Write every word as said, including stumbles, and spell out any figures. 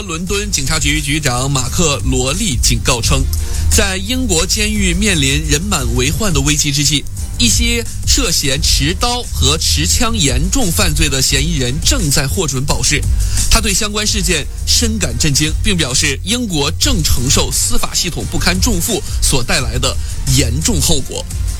伦敦警察局局长马克·罗利警告称，在英国监狱面临人满为患的危机之际，一些涉嫌持刀和持枪严重犯罪的嫌疑人正在获准保释。他对相关事件深感震惊，并表示英国正承受司法系统不堪重负所带来的严重后果。